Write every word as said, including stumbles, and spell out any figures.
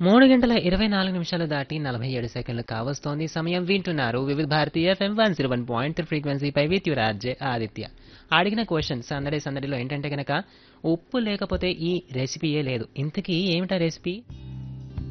మూడు గంటల ఇరవై నాలుగు నిమిషాలు దాటి నలభై ఏడు సెకండ్లు కావస్తోంది సమయం. వింటున్నారు వివిధ Bharati FM one zero one point ఫ్రీక్వెన్సీపై with your RJ Aditya. అడిగిన క్వశ్చన్ సందడి సందడిలో ఏంటంటే కనుక ఉప్పు లేకపోతే ఈ రెసిపీయే లేదు. ఇంతకీ ఏమిటా రెసిపీ?